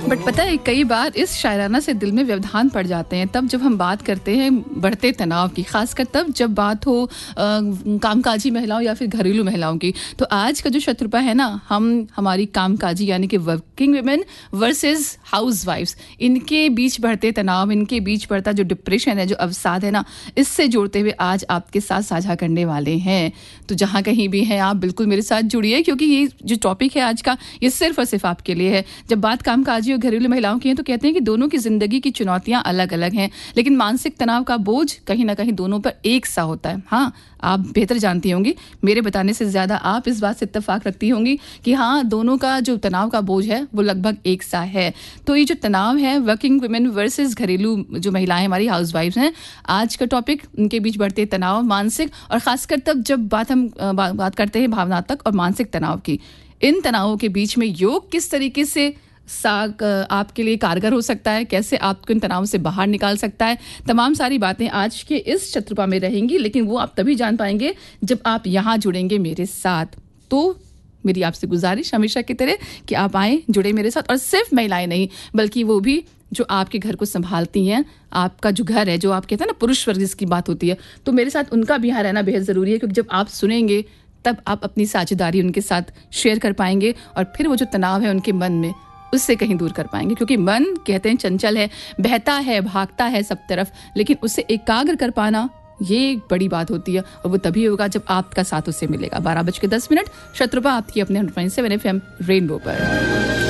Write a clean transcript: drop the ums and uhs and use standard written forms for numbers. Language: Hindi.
बट पता है कई बार इस शायराना से दिल में व्यवधान पड़ जाते हैं तब जब हम बात करते हैं बढ़ते तनाव की, खासकर तब जब बात हो कामकाजी महिलाओं या फिर घरेलू महिलाओं की। तो आज का जो शत्रुपा है ना, हम हमारी कामकाजी यानी कि वर्किंग वुमेन वर्सेस हाउसवाइफ्स, इनके बीच बढ़ते तनाव, इनके बीच बढ़ता जो डिप्रेशन है, जो अवसाद है ना, इससे जोड़ते हुए आज आपके साथ साझा करने वाले हैं। तो जहाँ कहीं भी हैं आप बिल्कुल मेरे साथ जुड़िए, क्योंकि ये जो टॉपिक है आज का, ये सिर्फ और सिर्फ आपके लिए है। जब बात कामकाजी और घरेलू महिलाओं की है तो कहते हैं कि दोनों की जिंदगी की चुनौतियां अलग अलग हैं, लेकिन मानसिक तनाव का बोझ कहीं ना कहीं दोनों पर एक सा होता है। हाँ, आप बेहतर जानती होंगी, मेरे बताने से ज्यादा आप इस बात से इत्तेफाक रखती होंगी कि हाँ, दोनों का जो तनाव का बोझ है वो लगभग एक सा है। तो ये जो तनाव है, वर्किंग वुमेन वर्सेस घरेलू जो महिलाएं हमारी हाउसवाइफ्स हैं, आज का टॉपिक उनके बीच बढ़ते तनाव, मानसिक और खासकर तब जब हम बात करते हैं भावनात्मक और मानसिक तनाव की। इन तनावों के बीच में योग किस तरीके से आपके लिए कारगर हो सकता है, कैसे आपको इन तनाव से बाहर निकाल सकता है, तमाम सारी बातें आज के इस शत्रुपा में रहेंगी। लेकिन वो आप तभी जान पाएंगे जब आप यहाँ जुड़ेंगे मेरे साथ। तो मेरी आपसे गुजारिश हमेशा की तरह कि आप आएँ, जुड़े मेरे साथ। और सिर्फ महिलाएं नहीं, बल्कि वो भी जो आपके घर को संभालती हैं, आपका जो घर है, जो आप कहते हैं ना पुरुष वर्ग जिसकी बात होती है, तो मेरे साथ उनका भी यहाँ रहना बेहद ज़रूरी है। क्योंकि जब आप सुनेंगे तब आप अपनी साझेदारी उनके साथ शेयर कर पाएंगे और फिर वो जो तनाव है उनके मन में, उससे कहीं दूर कर पाएंगे। क्योंकि मन कहते हैं चंचल है, बहता है, भागता है सब तरफ, लेकिन उसे एकाग्र कर पाना ये एक बड़ी बात होती है। और वो तभी होगा जब आपका साथ उससे मिलेगा। 12:10 शत्रुपा आपकी अपने 100.7 FM रेनबो पर।